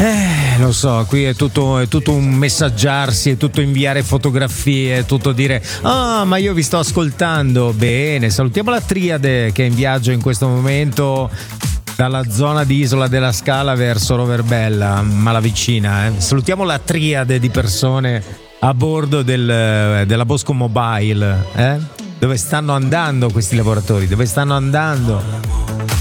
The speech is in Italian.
Lo so, qui è tutto un messaggiarsi, è tutto inviare fotografie, è tutto dire ma io vi sto ascoltando. Bene, salutiamo la triade che è in viaggio in questo momento dalla zona di Isola della Scala verso Roverbella, Malavicina. Salutiamo la triade di persone a bordo della Bosco Mobile. Dove stanno andando questi lavoratori? Dove stanno andando?